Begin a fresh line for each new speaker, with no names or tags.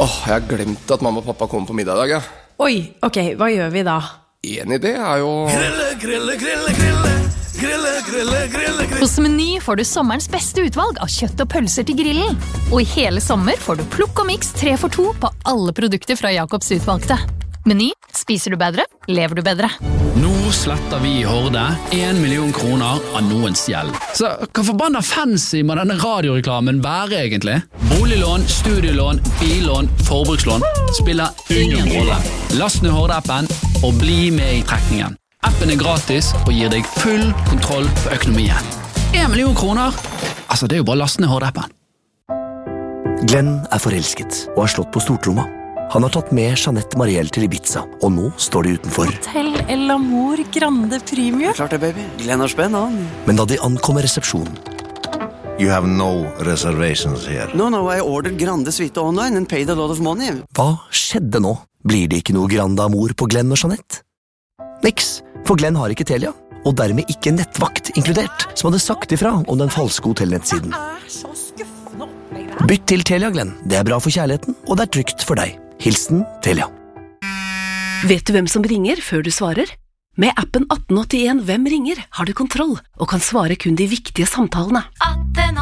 Jeg har glemt at mamma og pappa kommer på middag I dag, ja.
Oi, ok, hva gjør vi da?
En idé jo...
Grille. Hos Meny får du sommerens beste utvalg av kjøtt og pølser til grillen. Og I hele sommer får du plukk og miks 3 for 2 på alle produkter fra Jacobs utvalgte. Meny, spiser du bedre, lever du bedre.
Nå sletter vi I Horde 1 million kroner av noens gjeld. Så hva forbanna fancy må denne radioreklamen være egentlig? Boliglån, studielån, billån, forbrukslån spiller ingen rolle. Last ned Horde-appen og bli med I trekningen. Appen gratis og gir deg full kontroll på økonomien. 1 million kroner? Altså, det jo bare last ned Horde-appen.
Glenn forelsket og har slått på stortromma. Han har tatt med Jeanette Marielle til Ibiza, og nå står de utenfor.
Hotel El Amor Grande Premium.
Klart det, baby. Glenn har spenn, han.
Men da de ankommer resepsjonen...
You have no reservations here.
No, I ordered Grande Suite online and paid a lot of money.
Hva skjedde nå? Blir det ikke noe Grande Amor på Glenn og Jeanette? Niks, for Glenn har ikke Telia, og dermed ikke nettvakt inkludert, som hadde sagt ifra om den falske hotellnettsiden.
Så skuffende opplegg.
Bytt til Telia, Glenn. Det bra for kjærligheten, og det trygt for deg. Hilsen Telia.
Vet du hvem som ringer før du svarer? Med appen 1881 Hvem ringer har du kontroll og kan svare kun de viktige samtalene.